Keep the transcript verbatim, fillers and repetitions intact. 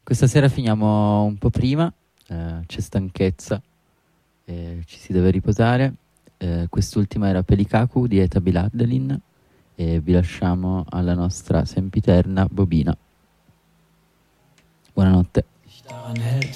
Questa sera finiamo un po' prima, eh, c'è stanchezza, eh, ci si deve riposare. Eh, quest'ultima era Pelikaku di Eta Biladdelin e vi lasciamo alla nostra sempiterna Bobina. Buonanotte. Daran hält,